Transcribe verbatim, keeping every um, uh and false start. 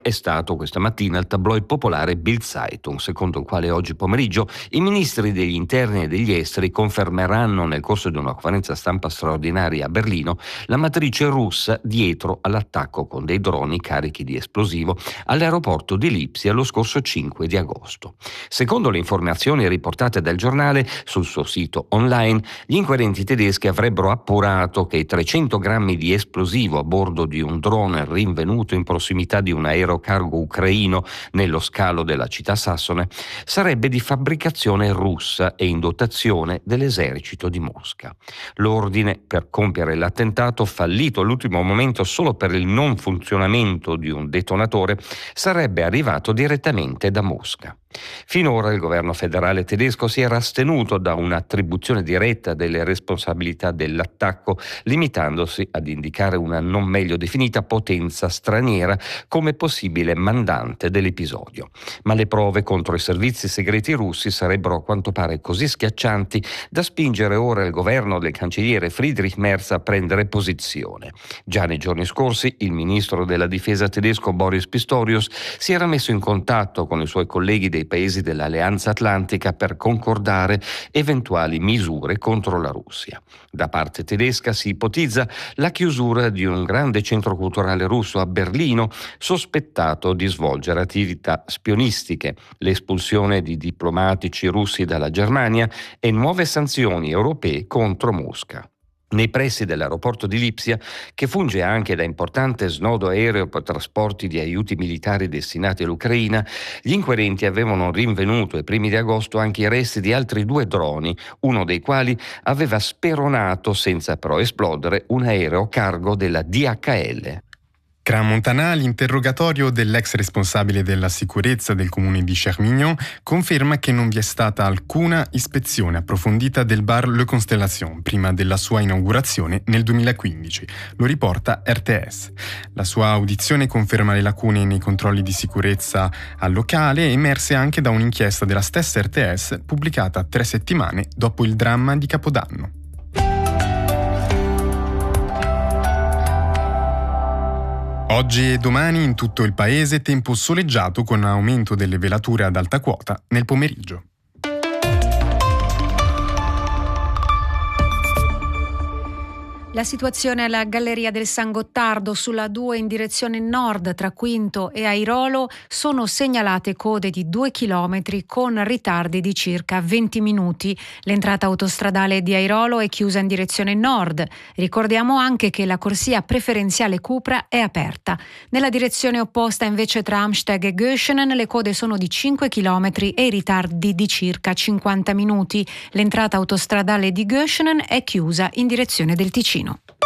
È stato questa mattina il tabloid popolare Bild Zeitung, secondo il quale oggi pomeriggio i ministri degli interni e degli esteri confermeranno nel corso di una conferenza stampa straordinaria a Berlino la matrice russa dietro all'attacco con dei droni carichi di esplosivo all'aeroporto di Lipsia lo scorso cinque di agosto. Secondo le informazioni riportate dal giornale sul suo sito online, gli inquirenti tedeschi avrebbero appurato che i trecento grammi di esplosivo a bordo di un drone rinvenuto in prossimità di un aereo cargo ucraino nello scalo della città sassone sarebbe di fabbricazione russa e in dotazione dell'esercito di Mosca. L'ordine per compiere l'attentato, fallito all'ultimo momento solo per il non funzionamento di un detonatore, sarebbe arrivato direttamente da Mosca. Finora il governo federale tedesco si era astenuto da un'attribuzione diretta delle responsabilità dell'attacco, limitandosi ad indicare una non meglio definita potenza straniera come possibile mandante dell'episodio. Ma le prove contro i servizi segreti russi sarebbero a quanto pare così schiaccianti da spingere ora il governo del cancelliere Friedrich Merz a prendere posizione. Già nei giorni scorsi il ministro della difesa tedesco Boris Pistorius si era messo in contatto con i suoi colleghi dei paesi dell'Alleanza Atlantica per concordare eventuali misure contro la Russia. Da parte tedesca si ipotizza la chiusura di un grande centro culturale russo a Berlino sospettato di svolgere attività spionistiche, l'espulsione di diplomatici russi dalla Germania e nuove sanzioni europee contro Mosca. Nei pressi dell'aeroporto di Lipsia, che funge anche da importante snodo aereo per trasporti di aiuti militari destinati all'Ucraina, gli inquirenti avevano rinvenuto ai primi di agosto anche i resti di altri due droni, uno dei quali aveva speronato, senza però esplodere, un aereo cargo della D H L. Crans-Montana, l'interrogatorio dell'ex responsabile della sicurezza del comune di Chermignon conferma che non vi è stata alcuna ispezione approfondita del bar Le Constellation prima della sua inaugurazione nel duemilaquindici, lo riporta R T S. La sua audizione conferma le lacune nei controlli di sicurezza al locale, emerse anche da un'inchiesta della stessa R T S pubblicata tre settimane dopo il dramma di Capodanno. Oggi e domani in tutto il paese tempo soleggiato con aumento delle velature ad alta quota nel pomeriggio. La situazione alla Galleria del San Gottardo sulla due in direzione nord tra Quinto e Airolo sono segnalate code di due chilometri con ritardi di circa venti minuti. L'entrata autostradale di Airolo è chiusa in direzione nord. Ricordiamo anche che la corsia preferenziale Cupra è aperta. Nella direzione opposta invece tra Amsteg e Göschenen le code sono di cinque chilometri e i ritardi di circa cinquanta minuti. L'entrata autostradale di Göschenen è chiusa in direzione del Ticino.